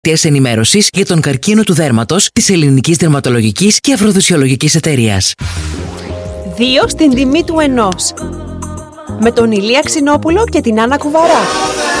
ενημέρωσης για τον καρκίνο του δέρματος της Ελληνικής Δερματολογικής και Αφροδισιολογικής Εταιρείας. 2 στην τιμή του 1. Με τον Ηλία Ξινόπουλο και την Άννα Κουβαρά.